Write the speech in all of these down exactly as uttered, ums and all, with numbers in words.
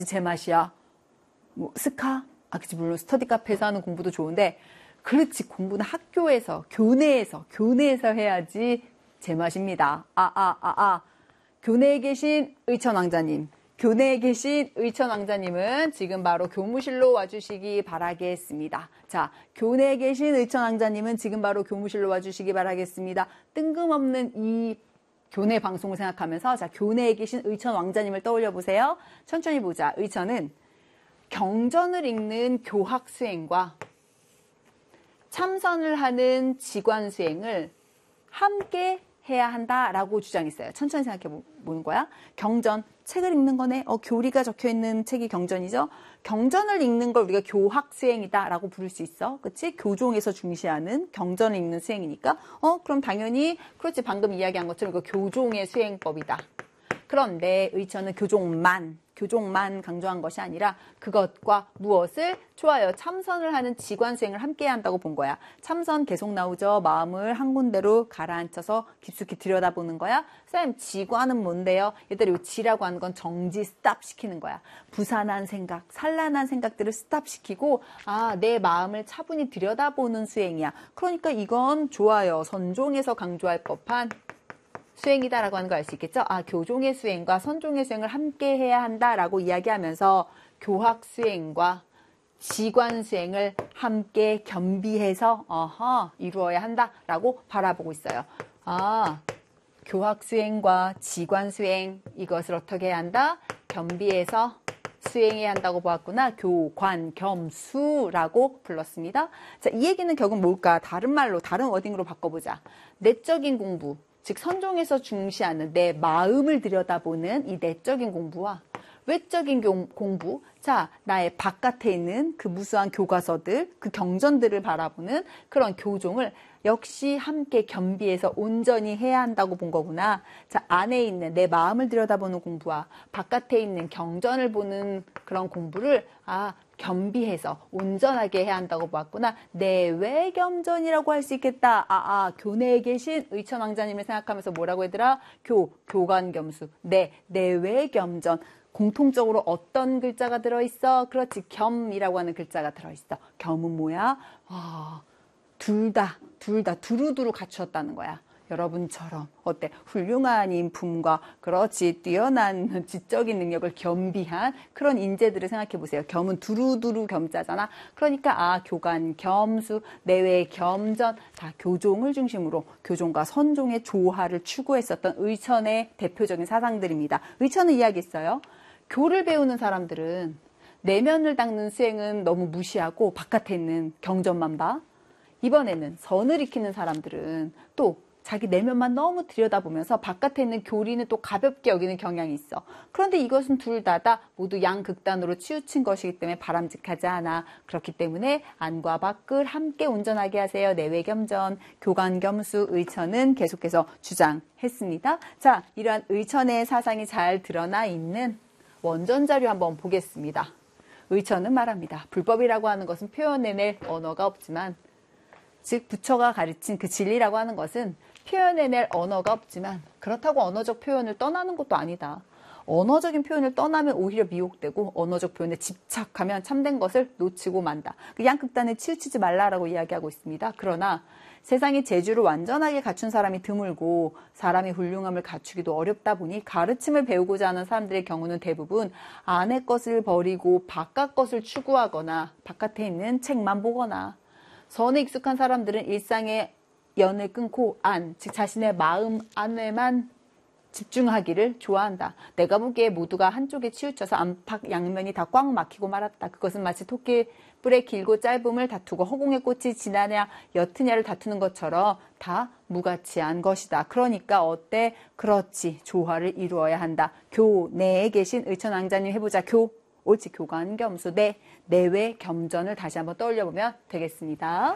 제맛이야. 뭐 스카? 아, 그치, 물론 스터디 카페에서 하는 공부도 좋은데, 그렇지, 공부는 학교에서, 교내에서, 교내에서 해야지 제맛입니다. 아, 아, 아, 아. 교내에 계신 의천왕자님, 교내에 계신 의천왕자님은 지금 바로 교무실로 와주시기 바라겠습니다. 자, 교내에 계신 의천왕자님은 지금 바로 교무실로 와주시기 바라겠습니다. 뜬금없는 이 교내 방송을 생각하면서, 자, 교내에 계신 의천왕자님을 떠올려 보세요. 천천히 보자. 의천은 경전을 읽는 교학 수행과 참선을 하는 직관 수행을 함께 해야 한다라고 주장했어요. 천천히 생각해 보는 거야. 경전, 책을 읽는 거네. 어, 교리가 적혀 있는 책이 경전이죠. 경전을 읽는 걸 우리가 교학 수행이다라고 부를 수 있어. 그치? 교종에서 중시하는 경전을 읽는 수행이니까. 어, 그럼 당연히 그렇지. 방금 이야기한 것처럼 이거 교종의 수행법이다. 그런데 의천은 교종만, 교종만 강조한 것이 아니라 그것과 무엇을 좋아요. 참선을 하는 직관 수행을 함께 한다고 본 거야. 참선 계속 나오죠. 마음을 한 군데로 가라앉혀서 깊숙이 들여다보는 거야. 쌤, 직관은 뭔데요? 얘들아, 이 지라고 하는 건 정지 스탑 시키는 거야. 부산한 생각, 산란한 생각들을 스탑 시키고 아, 내 마음을 차분히 들여다보는 수행이야. 그러니까 이건 좋아요. 선종에서 강조할 법한 수행이다라고 하는 걸 알 수 있겠죠? 아, 교종의 수행과 선종의 수행을 함께 해야 한다라고 이야기하면서 교학 수행과 직관 수행을 함께 겸비해서 어허, 이루어야 한다라고 바라보고 있어요. 아, 교학 수행과 직관 수행 이것을 어떻게 해야 한다? 겸비해서 수행해야 한다고 보았구나. 교관, 겸수라고 불렀습니다. 자, 이 얘기는 결국 뭘까? 다른 말로, 다른 워딩으로 바꿔보자. 내적인 공부. 즉 선종에서 중시하는 내 마음을 들여다보는 이 내적인 공부와 외적인 공부, 자, 나의 바깥에 있는 그 무수한 교과서들, 그 경전들을 바라보는 그런 교종을 역시 함께 겸비해서 온전히 해야 한다고 본 거구나. 자, 안에 있는 내 마음을 들여다보는 공부와 바깥에 있는 경전을 보는 그런 공부를 아, 겸비해서 온전하게 해야 한다고 보았구나. 내외 겸전이라고 할 수 있겠다. 아, 아, 교내에 계신 의천왕자님을 생각하면서 뭐라고 했더라? 교, 교관 겸수. 내, 내외 겸전. 공통적으로 어떤 글자가 들어있어? 그렇지, 겸이라고 하는 글자가 들어있어. 겸은 뭐야? 아, 둘 다, 둘 다 두루두루 갖추었다는 거야. 여러분처럼 어때? 훌륭한 인품과 그렇지 뛰어난 지적인 능력을 겸비한 그런 인재들을 생각해 보세요. 겸은 두루두루 겸자잖아. 그러니까 아, 교관 겸수, 내외 겸전 다 교종을 중심으로 교종과 선종의 조화를 추구했었던 의천의 대표적인 사상들입니다. 의천은 이야기했어요. 교를 배우는 사람들은 내면을 닦는 수행은 너무 무시하고 바깥에 있는 경전만 봐. 이번에는 선을 익히는 사람들은 또 자기 내면만 너무 들여다보면서 바깥에 있는 교리는 또 가볍게 여기는 경향이 있어. 그런데 이것은 둘 다 다 모두 양극단으로 치우친 것이기 때문에 바람직하지 않아. 그렇기 때문에 안과 밖을 함께 온전하게 하세요. 내외 겸전, 교관 겸수, 의천은 계속해서 주장했습니다. 자, 이러한 의천의 사상이 잘 드러나 있는 원전 자료 한번 보겠습니다. 의천은 말합니다. 불법이라고 하는 것은 표현해낼 언어가 없지만 즉 부처가 가르친 그 진리라고 하는 것은 표현해낼 언어가 없지만 그렇다고 언어적 표현을 떠나는 것도 아니다. 언어적인 표현을 떠나면 오히려 미혹되고 언어적 표현에 집착하면 참된 것을 놓치고 만다. 그 양극단에 치우치지 말라라고 이야기하고 있습니다. 그러나 세상이 재주를 완전하게 갖춘 사람이 드물고 사람이 훌륭함을 갖추기도 어렵다 보니 가르침을 배우고자 하는 사람들의 경우는 대부분 안의 것을 버리고 바깥 것을 추구하거나 바깥에 있는 책만 보거나 선에 익숙한 사람들은 일상의 연을 끊고 안, 즉 자신의 마음 안에만 집중하기를 좋아한다. 내가 보기에 모두가 한쪽에 치우쳐서 안팎 양면이 다 꽉 막히고 말았다. 그것은 마치 토끼 뿔의 길고 짧음을 다투고 허공의 꽃이 지나냐 옅으냐를 다투는 것처럼 다 무가치한 것이다. 그러니까 어때? 그렇지. 조화를 이루어야 한다. 교 내에 계신 의천왕자님 해보자. 교 옳지. 교관 겸수 내 내외 겸전을 다시 한번 떠올려보면 되겠습니다.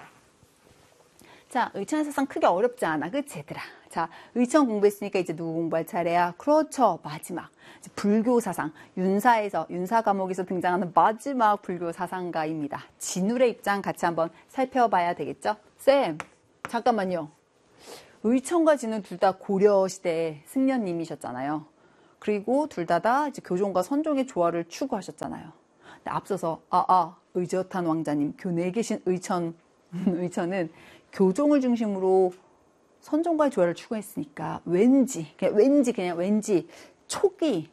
자, 의천의 사상 크게 어렵지 않아. 그치, 얘들아? 자, 의천 공부했으니까 이제 누구 공부할 차례야? 그렇죠. 마지막. 불교 사상. 윤사에서, 윤사 과목에서 등장하는 마지막 불교 사상가입니다. 진울의 입장 같이 한번 살펴봐야 되겠죠? 쌤, 잠깐만요. 의천과 진울 둘 다 고려시대 승려님이셨잖아요. 그리고 둘 다 다 이제 교종과 선종의 조화를 추구하셨잖아요. 근데 앞서서 아, 아, 의젓한 왕자님, 교내에 계신 의천, 의천은 교종을 중심으로 선종과의 조화를 추구했으니까 왠지, 그냥 왠지, 그냥 왠지 촉이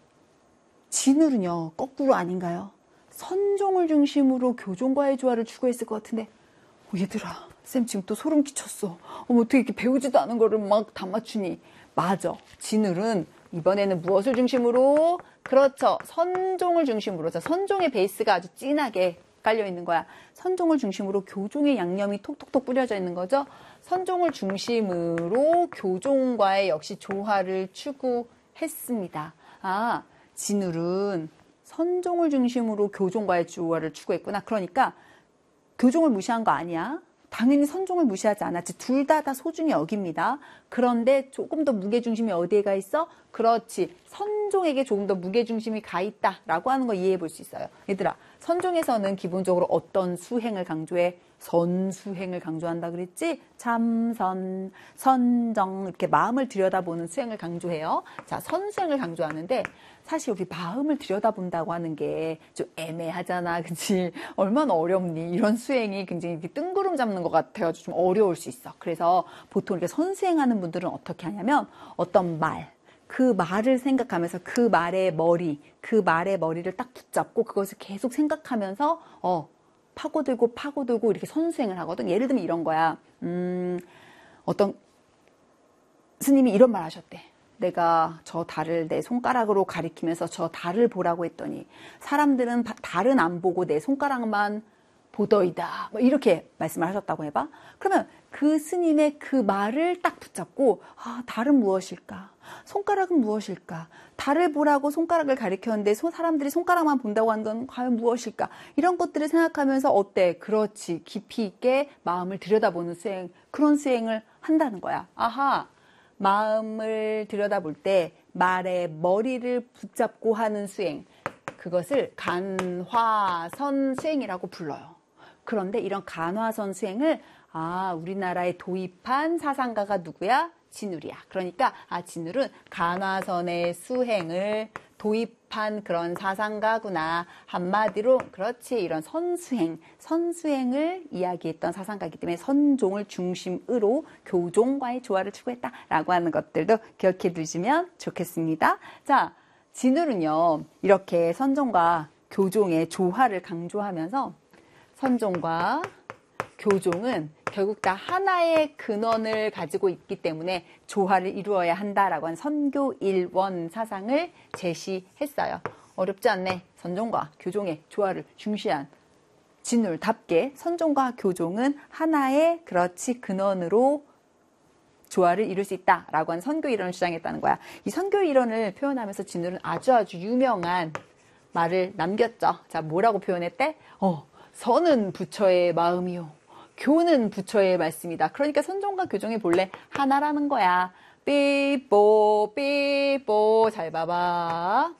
진울은요, 거꾸로 아닌가요? 선종을 중심으로 교종과의 조화를 추구했을 것 같은데, 어, 얘들아, 쌤 지금 또 소름 끼쳤어. 어머, 어떻게 이렇게 배우지도 않은 거를 막 다 맞추니? 맞아. 진울은 이번에는 무엇을 중심으로? 그렇죠. 선종을 중심으로. 자, 선종의 베이스가 아주 진하게 깔려 있는 거야. 선종을 중심으로 교종의 양념이 톡톡톡 뿌려져 있는 거죠. 선종을 중심으로 교종과의 역시 조화를 추구했습니다. 아, 진울은 선종을 중심으로 교종과의 조화를 추구했구나. 그러니까 교종을 무시한 거 아니야. 당연히 선종을 무시하지 않았지. 둘 다 다 소중히 여깁니다. 그런데 조금 더 무게중심이 어디에 가 있어? 그렇지. 선종에게 조금 더 무게중심이 가 있다라고 하는 거 이해해 볼 수 있어요. 얘들아, 선종에서는 기본적으로 어떤 수행을 강조해? 선수행을 강조한다 그랬지? 참선, 선정 이렇게 마음을 들여다보는 수행을 강조해요. 자, 선수행을 강조하는데 사실 우리 마음을 들여다본다고 하는 게 좀 애매하잖아. 그치? 얼마나 어렵니? 이런 수행이 굉장히 이렇게 뜬구름 잡는 것 같아가지고 좀 어려울 수 있어. 그래서 보통 이렇게 선수행하는 분들은 어떻게 하냐면 어떤 말, 그 말을 생각하면서 그 말의 머리, 그 말의 머리를 딱 붙잡고 그것을 계속 생각하면서 어, 파고들고 파고들고 이렇게 선수행을 하거든. 예를 들면 이런 거야. 음, 어떤 스님이 이런 말 하셨대. 내가 저 달을 내 손가락으로 가리키면서 저 달을 보라고 했더니 사람들은 달은 안 보고 내 손가락만 보더이다. 뭐 이렇게 말씀을 하셨다고 해봐. 그러면 그 스님의 그 말을 딱 붙잡고 아, 달은 무엇일까? 손가락은 무엇일까? 달을 보라고 손가락을 가리켰는데 사람들이 손가락만 본다고 하는 건 과연 무엇일까? 이런 것들을 생각하면서 어때? 그렇지. 깊이 있게 마음을 들여다보는 수행, 그런 수행을 한다는 거야. 아하. 마음을 들여다볼 때 말의 머리를 붙잡고 하는 수행, 그것을 간화선 수행이라고 불러요. 그런데 이런 간화선 수행을 아, 우리나라에 도입한 사상가가 누구야? 진울이야. 그러니까 아, 진울은 간화선의 수행을 도입한 그런 사상가구나. 한마디로 그렇지, 이런 선수행, 선수행을 이야기했던 사상가이기 때문에 선종을 중심으로 교종과의 조화를 추구했다라고 하는 것들도 기억해 두시면 좋겠습니다. 자, 진울은요, 이렇게 선종과 교종의 조화를 강조하면서 선종과 교종은 결국 다 하나의 근원을 가지고 있기 때문에 조화를 이루어야 한다라고 하는 선교일원 사상을 제시했어요. 어렵지 않네. 선종과 교종의 조화를 중시한 진울답게 선종과 교종은 하나의 그렇지 근원으로 조화를 이룰 수 있다라고 하는 선교일원을 주장했다는 거야. 이 선교일원을 표현하면서 진울은 아주 아주 유명한 말을 남겼죠. 자, 뭐라고 표현했대? 어, 선은 부처의 마음이요, 교는 부처의 말씀이다. 그러니까 선종과 교종이 본래 하나라는 거야. 삐뽀 삐뽀. 잘 봐봐.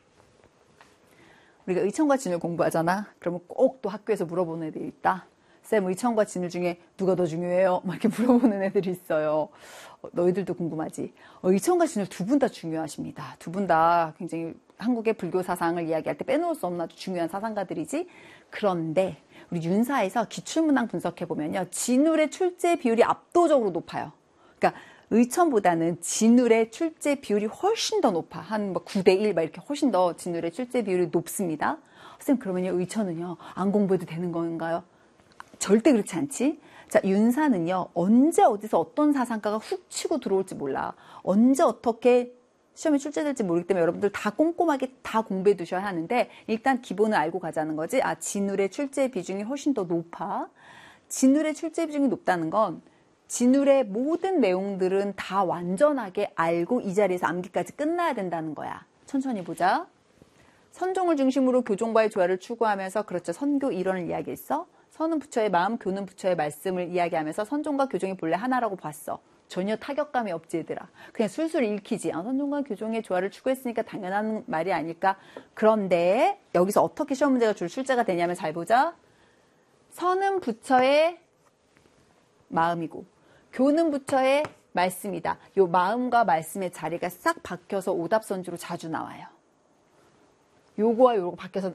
우리가 의천과 진을 공부하잖아. 그러면 꼭 또 학교에서 물어보는 애들이 있다. 쌤, 의천과 진을 중에 누가 더 중요해요? 막 이렇게 물어보는 애들이 있어요. 어, 너희들도 궁금하지? 어, 의천과 진을 두 분 다 중요하십니다. 두 분 다 굉장히 한국의 불교 사상을 이야기할 때 빼놓을 수 없는 아주 중요한 사상가들이지. 그런데 우리 윤사에서 기출문항 분석해보면요, 진울의 출제 비율이 압도적으로 높아요. 그러니까 의천보다는 진울의 출제 비율이 훨씬 더 높아. 한 뭐 구 대 일 막 이렇게 훨씬 더 진울의 출제 비율이 높습니다. 쌤, 그러면요, 의천은요, 안 공부해도 되는 건가요? 절대 그렇지 않지. 자, 윤사는요, 언제 어디서 어떤 사상가가 훅 치고 들어올지 몰라. 언제 어떻게 시험에 출제될지 모르기 때문에 여러분들 다 꼼꼼하게 다 공부해 두셔야 하는데, 일단 기본을 알고 가자는 거지. 아, 진울의 출제 비중이 훨씬 더 높아. 진울의 출제 비중이 높다는 건 진울의 모든 내용들은 다 완전하게 알고 이 자리에서 암기까지 끝나야 된다는 거야. 천천히 보자. 선종을 중심으로 교종과의 조화를 추구하면서, 그렇죠, 선교 일원을 이야기했어. 선은 부처의 마음, 교는 부처의 말씀을 이야기하면서 선종과 교종이 본래 하나라고 봤어. 전혀 타격감이 없지, 얘들아. 그냥 술술 읽히지. 아, 선종과 교종의 조화를 추구했으니까 당연한 말이 아닐까. 그런데 여기서 어떻게 시험 문제가 줄 출제가 되냐면, 잘 보자. 선은 부처의 마음이고 교는 부처의 말씀이다. 요 마음과 말씀의 자리가 싹 바뀌어서 오답선지로 자주 나와요. 요거와 요거 바뀌어서